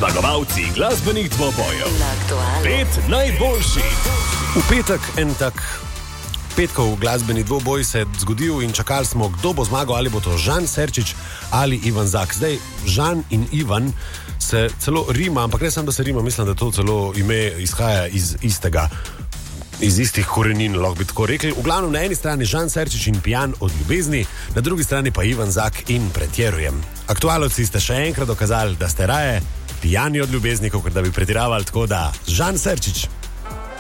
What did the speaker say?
Zmagovalci glasbenih dvobojev. 5 najboljših. V petek en tak petkov glasbeni dvoboj se je zgodil in čakali smo, kdo bo zmagal, ali bo to Žan Serčič ali Ivan Zak. Zdaj, Žan in Ivan se celo rima, ampak ne samo, da se rima, mislim, da to celo ime izhaja iz istih korenin, lahko bi tako rekli. V glavnem, na eni strani Žan Serčič in Pijan od ljubezni, na drugi strani pa Ivan Zak in Pretjerujem. Aktualovci ste še enkrat dokazali, da ste raje pijani od ljubezni, kot da bi pretiravali, tako da Žan Serčič.